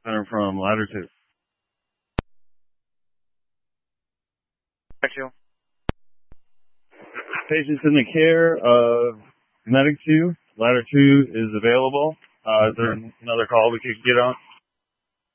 Center from Ladder 2. Thank you. Patients in the care of Medic 2. Ladder 2 is available. Is there another call we could get on?